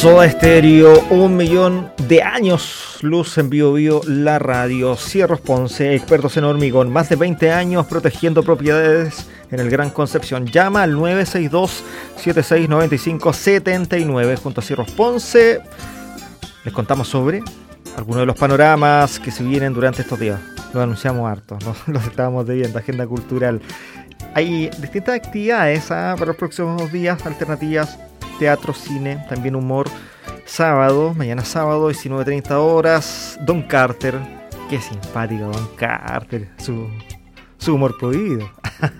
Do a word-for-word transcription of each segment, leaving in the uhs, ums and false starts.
Soda Stereo, un millón de años luz en Bio Bio, la radio. Cierros Ponce, expertos en hormigón, más de veinte años protegiendo propiedades en el Gran Concepción. Llama al nueve seis dos, siete seis nueve cinco, siete nueve. Junto a Cierros Ponce les contamos sobre algunos de los panoramas que se vienen durante estos días. Los anunciamos harto, ¿no? Los estábamos debiendo, agenda cultural. Hay distintas actividades ¿eh? para los próximos días, alternativas, teatro, cine, también humor. Sábado, mañana sábado, diecinueve treinta horas, Don Carter. Qué simpático Don Carter, su, su humor prohibido.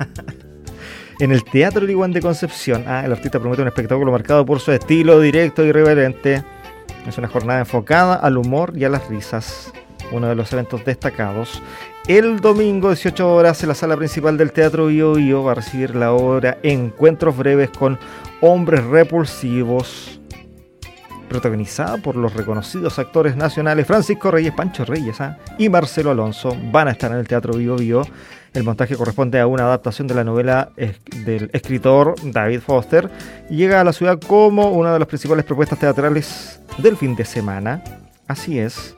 En el Teatro Liguán de Concepción, ah, el artista promete un espectáculo marcado por su estilo directo y irreverente. Es una jornada enfocada al humor y a las risas, uno de los eventos destacados. El domingo, dieciocho horas, en la sala principal del Teatro Bio Bio va a recibir la obra Encuentros Breves con Hombres Repulsivos, protagonizada por los reconocidos actores nacionales Francisco Reyes, Pancho Reyes ¿eh? y Marcelo Alonso. Van a estar en el Teatro Bio Bio. El montaje corresponde a una adaptación de la novela es- del escritor David Foster y llega a la ciudad como una de las principales propuestas teatrales del fin de semana. Así es.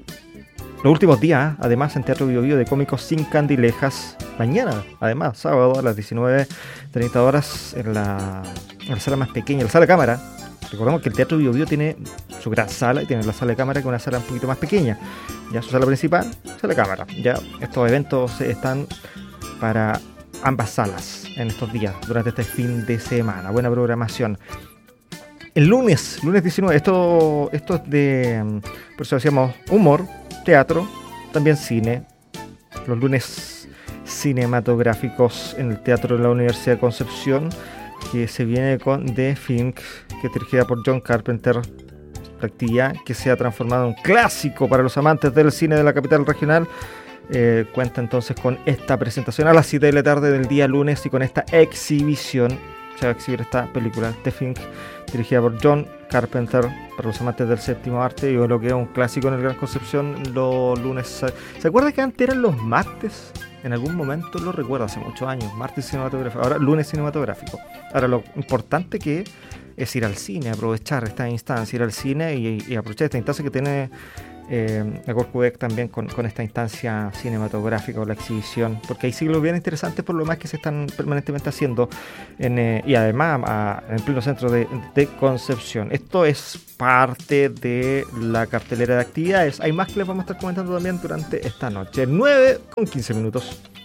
Los últimos días, además, en Teatro Bio Bio de Cómicos Sin Candilejas. Mañana, además, sábado a las diecinueve treinta horas en la, en la sala más pequeña, la sala cámara. Recordemos que el Teatro Bio Bio tiene su gran sala y tiene la sala de cámara, que es una sala un poquito más pequeña. Ya su sala principal, sala de cámara. Ya estos eventos están para ambas salas en estos días, durante este fin de semana. Buena programación. El lunes, lunes diecinueve, esto, esto es de, por eso decíamos, humor, teatro, también cine. Los lunes cinematográficos en el Teatro de la Universidad de Concepción, que se viene con The Fink, que es dirigida por John Carpenter. La actividad que se ha transformado en un clásico para los amantes del cine de la capital regional. Eh, cuenta entonces con esta presentación a las siete de la tarde del día lunes y con esta exhibición. Se va a exhibir esta película, The Fink, dirigida por John Carpenter, para los amantes del séptimo arte y lo que es un clásico en el Gran Concepción los lunes. ¿Se acuerda que antes eran los martes? En algún momento lo recuerdo, hace muchos años, martes cinematográfico, ahora lunes cinematográfico. Ahora lo importante que es ir al cine, aprovechar esta instancia, ir al cine y, y aprovechar esta instancia que tiene eh, la Corcudec también con, con esta instancia cinematográfica o la exhibición, porque hay siglos bien interesantes por lo más que se están permanentemente haciendo en, eh, y además a, en el pleno centro de, de Concepción. Esto es parte de la cartelera de actividades. Hay más que les vamos a estar comentando también durante esta noche. nueve con quince minutos.